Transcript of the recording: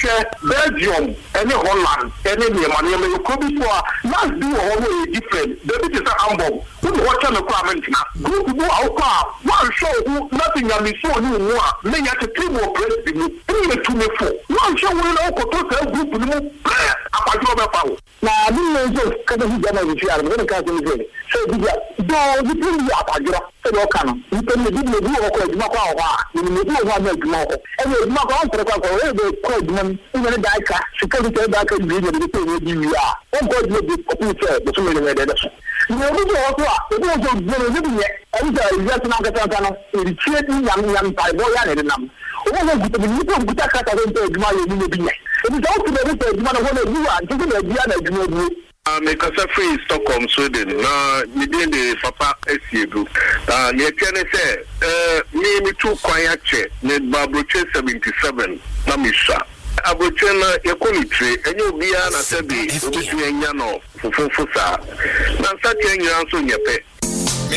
Belgium, any Holland, any Yamania, you could be for last do always different. The bit is a humble. Who watch on the comment now? Go to our car. One show who nothing can be so new. May have to 3 more presidents. Even 2 more 4. One show will all go to the group with no prayer about your power. Now, I didn't know because he got a share. I'm going to catch him again. So, the thing you are, you can you can do Maka, you may do one tomorrow. And you knock on for the Quadman, even a diker, security back and video you are. Oh, God, you be computer, the two minutes. You know, it was a good and just not a Santana, it's cheating young by Boyan. Oh, the people with that cut away to my unity. It is also the one of you are taking a Diana. Make us a free Stockholm, Sweden. You did the Papa SC group. You can say, me too quiet, made Babroche 77, Namisha. Abrochena, Equality, and you'll be an Asabi, between Yano, for Fusa. Now, such a young son,